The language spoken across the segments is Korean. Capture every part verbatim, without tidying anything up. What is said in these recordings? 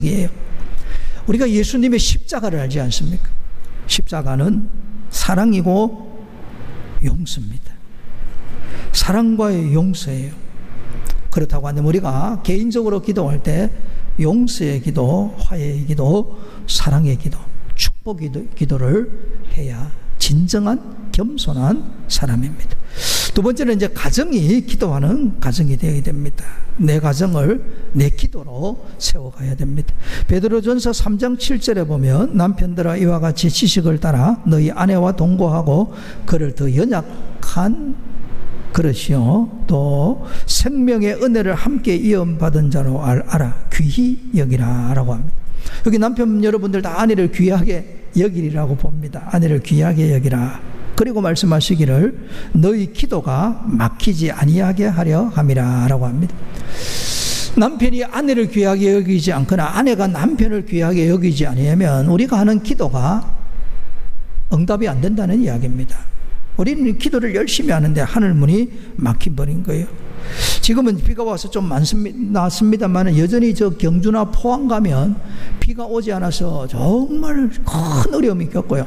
이에요. 우리가 예수님의 십자가를 알지 않습니까? 십자가는 사랑이고 용서입니다. 사랑과의 용서예요. 그렇다고 하는데 우리가 개인적으로 기도할 때 용서의 기도, 화해의 기도, 사랑의 기도, 축복의 기도를 해야 진정한 겸손한 사람입니다. 두 번째는 이제 가정이 기도하는 가정이 되어야 됩니다. 내 가정을 내 기도로 세워가야 됩니다. 베드로전서 삼 장 칠 절에 보면 남편들아 이와 같이 지식을 따라 너희 아내와 동거하고 그를 더 연약한 그릇이요 또 생명의 은혜를 함께 이어받은 자로 알아 귀히 여기라 라고 합니다. 여기 남편 여러분들 다 아내를 귀하게 여기리라고 봅니다. 아내를 귀하게 여기라. 그리고 말씀하시기를 너희 기도가 막히지 아니하게 하려 함이라 라고 합니다. 남편이 아내를 귀하게 여기지 않거나 아내가 남편을 귀하게 여기지 않으면 우리가 하는 기도가 응답이 안 된다는 이야기입니다. 우리는 기도를 열심히 하는데 하늘문이 막힌버린 거예요. 지금은 비가 와서 좀 많습니다만 여전히 저 경주나 포항 가면 비가 오지 않아서 정말 큰 어려움이 겪고요.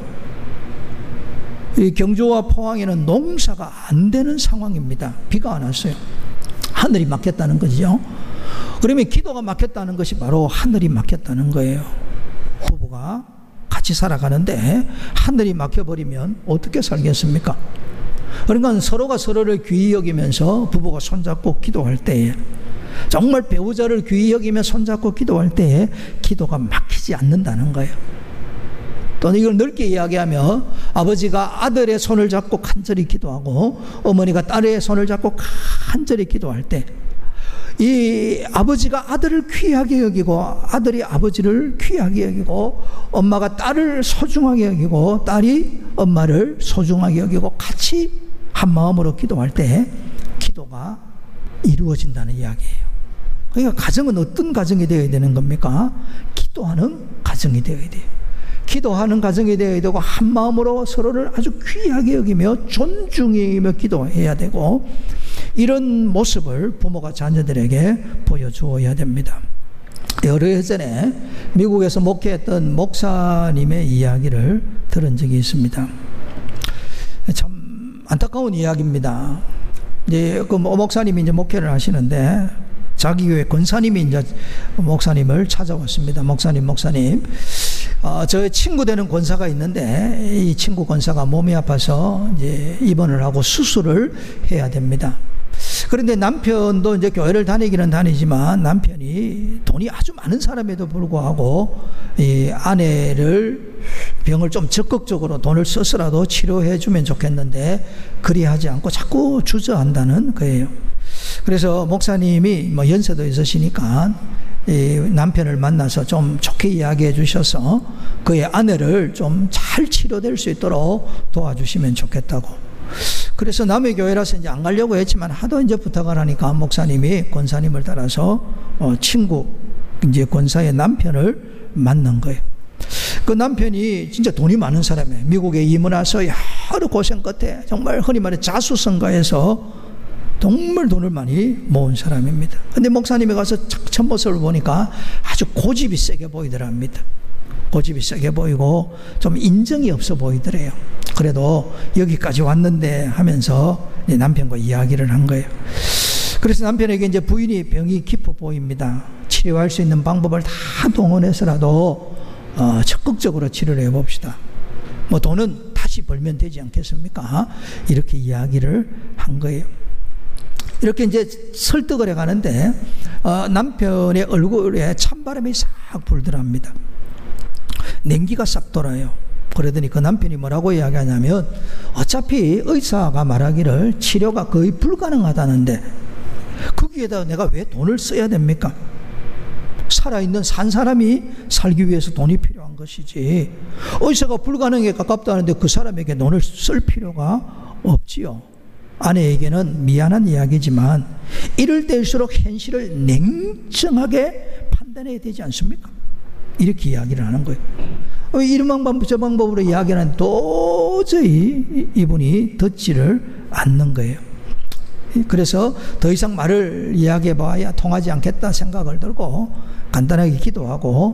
이 경주와 포항에는 농사가 안 되는 상황입니다. 비가 안 왔어요. 하늘이 막혔다는 거죠. 그러면 기도가 막혔다는 것이 바로 하늘이 막혔다는 거예요. 부부가 같이 살아가는데 하늘이 막혀버리면 어떻게 살겠습니까? 그러니까 서로가 서로를 귀히 여기면서 부부가 손잡고 기도할 때에 정말 배우자를 귀히 여기며 손잡고 기도할 때에 기도가 막히지 않는다는 거예요. 또는 이걸 넓게 이야기하면 아버지가 아들의 손을 잡고 간절히 기도하고 어머니가 딸의 손을 잡고 간절히 기도할 때 이 아버지가 아들을 귀하게 여기고 아들이 아버지를 귀하게 여기고 엄마가 딸을 소중하게 여기고 딸이 엄마를 소중하게 여기고 같이 한 마음으로 기도할 때 기도가 이루어진다는 이야기예요. 그러니까 가정은 어떤 가정이 되어야 되는 겁니까? 기도하는 가정이 되어야 돼요. 기도하는 가정이 되어야 되고 한 마음으로 서로를 아주 귀하게 여기며 존중하며 기도해야 되고 이런 모습을 부모가 자녀들에게 보여주어야 됩니다. 여러 해 전에 미국에서 목회했던 목사님의 이야기를 들은 적이 있습니다. 참 안타까운 이야기입니다. 이제 그 목사님이 이제 목회를 하시는데 자기 교회 권사님이 이제 목사님을 찾아왔습니다. 목사님, 목사님, 어, 저의 친구 되는 권사가 있는데 이 친구 권사가 몸이 아파서 이제 입원을 하고 수술을 해야 됩니다. 그런데 남편도 이제 교회를 다니기는 다니지만 남편이 돈이 아주 많은 사람에도 불구하고 이 아내를 병을 좀 적극적으로 돈을 써서라도 치료해 주면 좋겠는데 그리하지 않고 자꾸 주저한다는 거예요. 그래서 목사님이 뭐 연세도 있으시니까 이 남편을 만나서 좀 좋게 이야기해 주셔서 그의 아내를 좀 잘 치료될 수 있도록 도와주시면 좋겠다고. 그래서 남의 교회라서 이제 안 가려고 했지만 하도 이제 부탁을 하니까 목사님이 권사님을 따라서 어 친구 이제 권사의 남편을 만난 거예요. 그 남편이 진짜 돈이 많은 사람이에요. 미국에 이민 와서 여러 고생 끝에 정말 흔히 말해 자수성가해서 정말 돈을 많이 모은 사람입니다. 근데 목사님이 가서 첫 모습을 보니까 아주 고집이 세게 보이더랍니다. 고집이 세게 보이고 좀 인정이 없어 보이더래요. 그래도 여기까지 왔는데 하면서 남편과 이야기를 한 거예요. 그래서 남편에게 이제 부인이 병이 깊어 보입니다. 치료할 수 있는 방법을 다 동원해서라도 어, 적극적으로 치료를 해봅시다. 뭐 돈은 다시 벌면 되지 않겠습니까? 이렇게 이야기를 한 거예요. 이렇게 이제 설득을 해가는데 어, 남편의 얼굴에 찬바람이 싹 불더랍니다. 냉기가 싹 돌아요. 그러더니 그 남편이 뭐라고 이야기하냐면 어차피 의사가 말하기를 치료가 거의 불가능하다는데 거기에다 내가 왜 돈을 써야 됩니까? 살아있는 산 사람이 살기 위해서 돈이 필요한 것이지 의사가 불가능에 가깝다는데 그 사람에게 돈을 쓸 필요가 없지요. 아내에게는 미안한 이야기지만 이럴 때일수록 현실을 냉정하게 판단해야 되지 않습니까? 이렇게 이야기를 하는 거예요. 이런 방법 저 방법으로 이야기하는 도저히 이분이 듣지를 않는 거예요. 그래서 더 이상 말을 이야기해 봐야 통하지 않겠다 생각을 들고 간단하게 기도하고